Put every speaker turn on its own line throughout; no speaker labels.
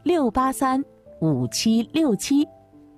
6835767。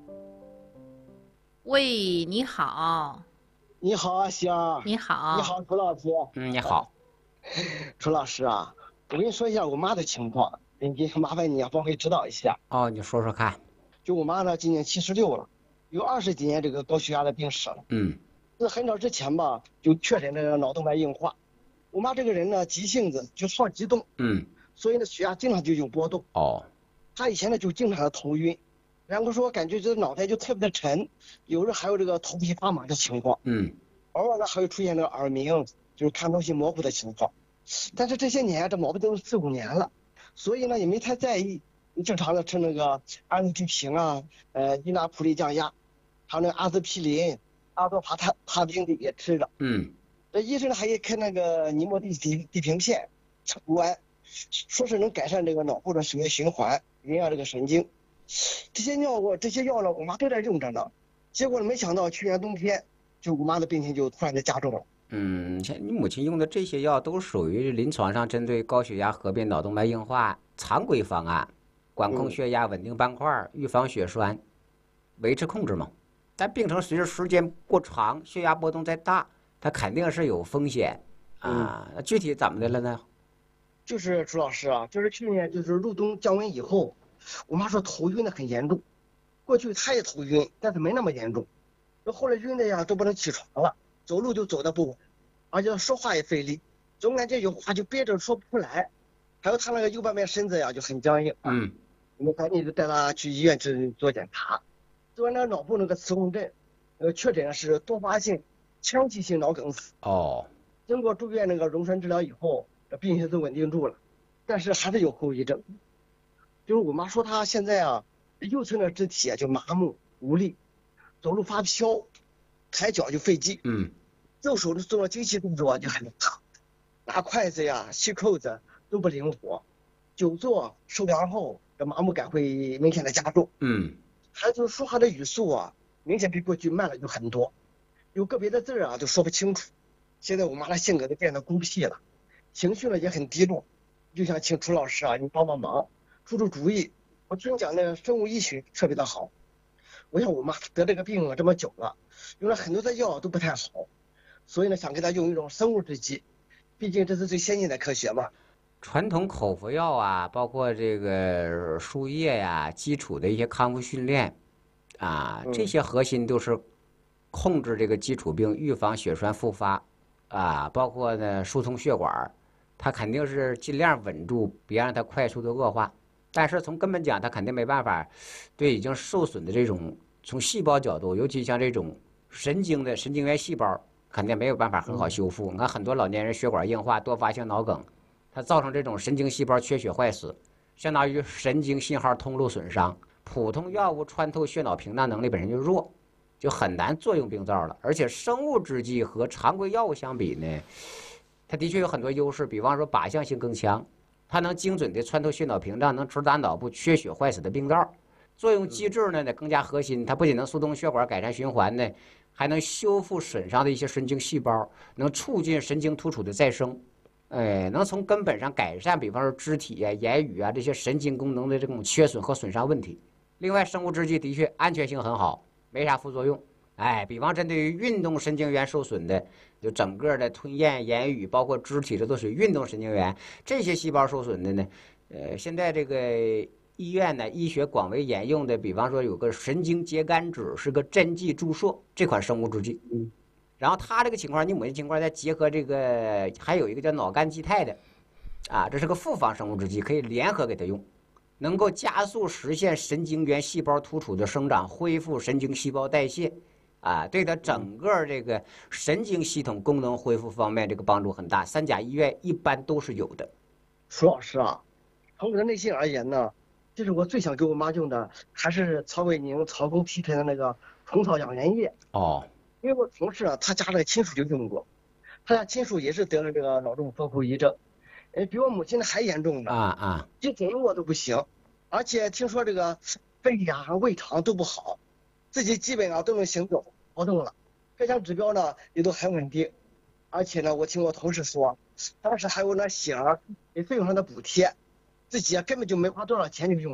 喂，你好。
你好啊，香。
你好。
你好，楚老师。
你好。
楚老师啊，我跟你说一下我妈的情况，麻烦你帮我指导一下。
哦，你说说看。
就我妈呢，今年76了，有20几年这个高血压的病史了。那很早之前吧，就确诊这个脑动脉硬化。我妈这个人呢，急性子，就好激动。所以呢，血压经常就有波动。她以前呢就经常的头晕，然后说感觉这脑袋就特别的沉，有时候还有这个头皮发麻的情况。偶尔呢还会出现这个耳鸣，就是看东西模糊的情况。但是这些年这毛病都是4、5年了，所以呢也没太在意，正常的吃那个安利地平啊，伊那普利降压，还有那个阿司匹林、阿多他汀的也吃着。这医生呢还给开那个尼莫地平片吃完，说是能改善这个脑部的血液循环，营养这个神经。这些药呢，我妈都在用着呢。结果呢，没想到去年冬天，就我妈的病情就突然的加重了。
像你母亲用的这些药都属于临床上针对高血压合并脑动脉硬化常规方案，管控血压、稳定斑块、预防血栓、维持控制嘛。但病程随着时间过长，血压波动再大，它肯定是有风险啊。具体怎么的了呢？
就是朱老师啊，就是去年就是入冬降温以后，我妈说头晕的很严重。过去她也头晕，但是没那么严重。后来晕的呀都不能起床了，走路就走得不稳，而且说话也费力，总感觉有话就憋着说不出来。还有她那个右半边身子呀就很僵硬。我们赶紧就带她去医院去做检查，做完那个脑部那个磁共振，确诊是多发性腔隙性脑梗死。经过住院那个溶栓治疗以后，病情都稳定住了，但是还是有后遗症。就是我妈说她现在啊，右侧的肢体就麻木无力，走路发飘，抬脚就费劲。右手做精细动作就很差，拿筷子呀、系扣子都不灵活。久坐受凉后，这麻木感会明显的加重。还就是说话的语速啊，明显比过去慢了就很多，有个别的字啊都说不清楚。现在我妈的性格都变得孤僻了，情绪呢也很低落，就想请楚老师啊，你帮帮忙，出出主意。我听讲那个生物医学特别的好，我想我妈得这个病这么久了，用了很多的药都不太好，所以呢想给她用一种生物制剂，毕竟这是最先进的科学嘛。
传统口服药啊，包括这个输液呀、基础的一些康复训练啊，这些核心都是控制这个基础病，预防血栓复发啊，包括呢疏通血管，它肯定是尽量稳住，别让它快速的恶化。但是从根本讲，它肯定没办法对已经受损的这种从细胞角度，尤其像这种神经元细胞，肯定没有办法很好修复。你看很多老年人血管硬化、多发性脑梗，它造成这种神经细胞缺血坏死，相当于神经信号通路损伤。普通药物穿透血脑屏障能力本身就弱，就很难作用病灶了。而且生物制剂和常规药物相比呢，它的确有很多优势，比方说靶向性更强，它能精准的穿透血脑屏障，能直达脑部缺血坏死的病灶。作用机制呢更加核心，它不仅能疏通血管、改善循环呢，还能修复损伤的一些神经细胞，能促进神经突触的再生。能从根本上改善，比方说肢体啊、言语啊这些神经功能的这种缺损和损伤问题。另外，生物制剂的确安全性很好，没啥副作用。比方针对于运动神经元受损的，就整个的吞咽、言语，包括肢体，这都属于运动神经元。这些细胞受损的呢，现在这个医院呢，医学广为沿用的，比方说有个神经秸秆酯，是个针剂注射这款生物制剂。然后它这个情况，你母亲情况再结合这个，还有一个叫脑干济肽的，这是个复方生物制剂，可以联合给它用，能够加速实现神经元细胞突触的生长，恢复神经细胞代谢，对它整个这个神经系统功能恢复方面这个帮助很大。3甲医院一般都是有的。
楚老师啊，从我的内心而言呢，就是我最想给我妈用的还是曹伟宁曹公提出的那个虫草养元液。因为我同事啊，他家的亲属就用过，他家亲属也是得了这个脑中风后遗症，比我母亲的还严重呢。就走路我都不行，而且听说这个肺呀、胃肠都不好，自己基本上都能行走活动了，各项指标呢也都很稳定。而且呢，我听我同事说，当时还有那险儿给费用上的补贴，自己根本就没花多少钱就用。